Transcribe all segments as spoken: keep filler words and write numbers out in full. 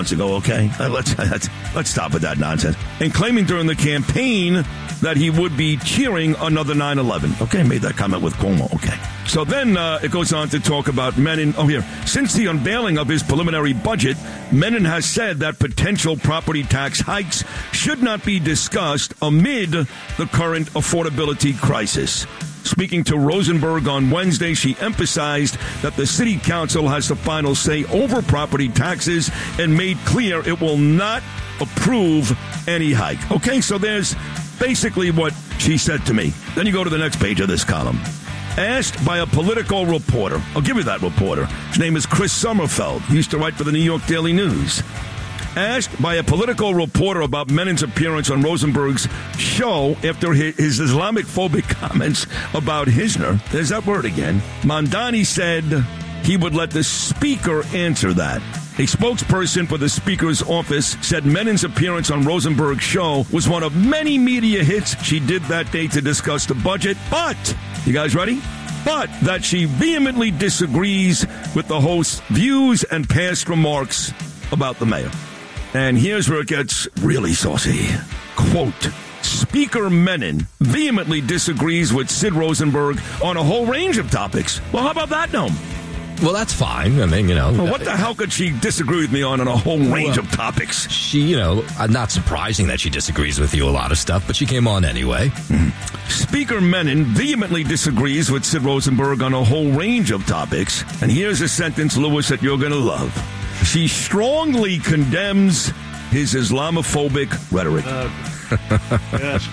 months ago, okay? Uh, let's, let's, let's stop with that nonsense. And claiming during the campaign that he would be cheering another nine eleven. Okay, made that comment with Cuomo, okay. So then uh, it goes on to talk about Menon. Oh, here. Since the unveiling of his preliminary budget, Menon has said that potential property tax hikes should not be discussed amid the current affordability crisis. Speaking to Rosenberg on Wednesday, she emphasized that the city council has the final say over property taxes and made clear it will not approve any hike. Okay, so there's basically what she said to me. Then you go to the next page of this column. Asked by a political reporter. I'll give you that reporter. His name is Chris Sommerfeld. He used to write for the New York Daily News. Asked by a political reporter about Menon's appearance on Rosenberg's show after his Islamophobic comments about Hisner, there's that word again, Mondani said he would let the speaker answer that. A spokesperson for the speaker's office said Menon's appearance on Rosenberg's show was one of many media hits she did that day to discuss the budget, but, you guys ready? But that she vehemently disagrees with the host's views and past remarks about the mayor. And here's where it gets really saucy. Quote, Speaker Menon vehemently disagrees with Sid Rosenberg on a whole range of topics. Well, how about that, Noam? Well, that's fine. I mean, you know. Well, what the hell could she disagree with me on on a whole range well, of topics? She, you know, not surprising that she disagrees with you a lot of stuff, but she came on anyway. Mm. Speaker Menon vehemently disagrees with Sid Rosenberg on a whole range of topics. And here's a sentence, Lewis, that you're going to love. She strongly condemns his Islamophobic rhetoric. Uh, yes.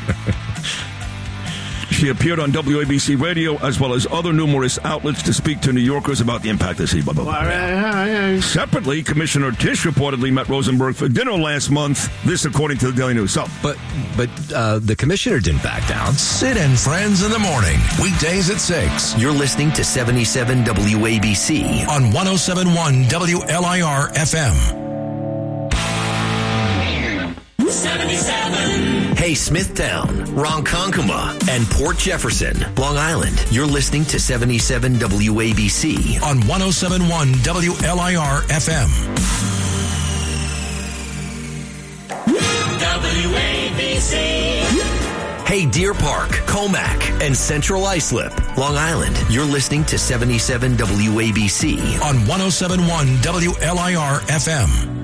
She appeared on W A B C Radio as well as other numerous outlets to speak to New Yorkers about the impact of the blah, blah, blah. Separately, Commissioner Tisch reportedly met Rosenberg for dinner last month. This, according to the Daily News. So, but but uh, the commissioner didn't back down. Sid and Friends in the morning, weekdays at six. You're listening to seventy-seven W A B C on one oh seven point one W L I R F M. seventy-seven. Hey, Smithtown, Ronkonkoma, and Port Jefferson, Long Island. You're listening to seventy-seven W A B C on one oh seven point one W L I R F M. W A B C. Hey, Deer Park, Comac, and Central Islip, Long Island. You're listening to seventy-seven W A B C on one oh seven point one W L I R F M.